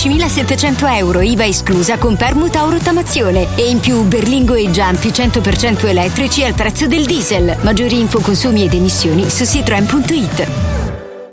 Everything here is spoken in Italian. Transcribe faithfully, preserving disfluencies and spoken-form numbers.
quattordicimilasettecento euro, I V A esclusa, con permuta o rottamazione. E in più Berlingo e Giampi cento per cento elettrici al prezzo del diesel. Maggiori info, consumi ed emissioni su citroen punto it.